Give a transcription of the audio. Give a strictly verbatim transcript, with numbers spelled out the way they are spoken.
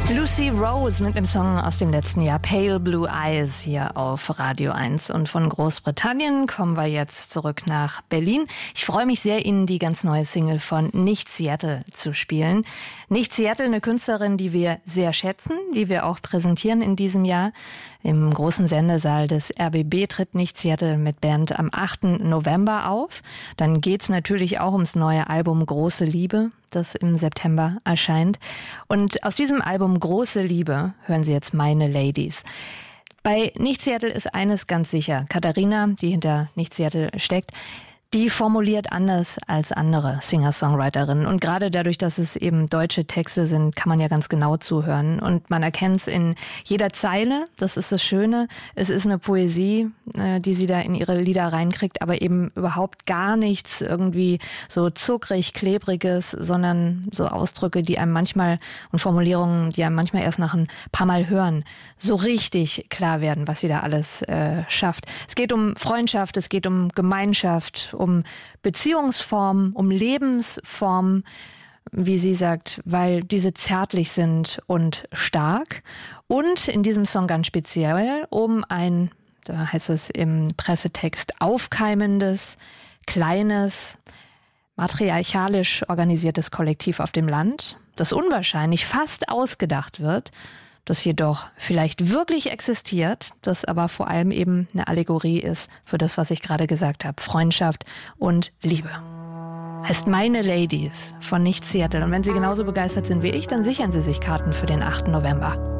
Lucy Rose mit dem Song aus dem letzten Jahr Pale Blue Eyes hier auf Radio eins. Und von Großbritannien kommen wir jetzt zurück nach Berlin. Ich freue mich sehr, Ihnen die ganz neue Single von Nicht Seattle zu spielen. Nicht Seattle, eine Künstlerin, die wir sehr schätzen, die wir auch präsentieren in diesem Jahr. Im großen Sendesaal des R B B tritt Nicht Seattle mit Band am achten November auf. Dann geht's natürlich auch ums neue Album Große Liebe, das im September erscheint. Und aus diesem Album Große Liebe hören Sie jetzt Meine Ladies. Bei Nicht Seattle ist eines ganz sicher. Katharina, die hinter Nicht Seattle steckt, die formuliert anders als andere Singer-Songwriterinnen. Und gerade dadurch, dass es eben deutsche Texte sind, kann man ja ganz genau zuhören. Und man erkennt es in jeder Zeile, das ist das Schöne. Es ist eine Poesie, die sie da in ihre Lieder reinkriegt, aber eben überhaupt gar nichts irgendwie so zuckrig, klebriges, sondern so Ausdrücke, die einem manchmal und Formulierungen, die einem manchmal erst nach ein paar Mal hören, so richtig klar werden, was sie da alles äh, schafft. Es geht um Freundschaft, es geht um Gemeinschaft, um Beziehungsformen, um Lebensformen, wie sie sagt, weil diese zärtlich sind und stark. Und in diesem Song ganz speziell um ein, da heißt es im Pressetext, aufkeimendes, kleines, matriarchalisch organisiertes Kollektiv auf dem Land, das unwahrscheinlich fast ausgedacht wird, das jedoch vielleicht wirklich existiert, das aber vor allem eben eine Allegorie ist für das, was ich gerade gesagt habe, Freundschaft und Liebe. Heißt Meine Ladies von Nicht Seattle. Und wenn Sie genauso begeistert sind wie ich, dann sichern Sie sich Karten für den achten November.